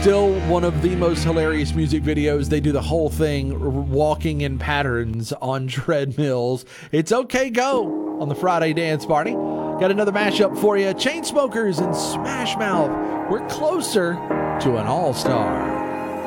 Still one of the most hilarious music videos. They do the whole thing walking in patterns on treadmills. It's Okay Go on the Friday Dance Party. Got another mashup for you. Chainsmokers and Smash Mouth. We're closer to an all-star.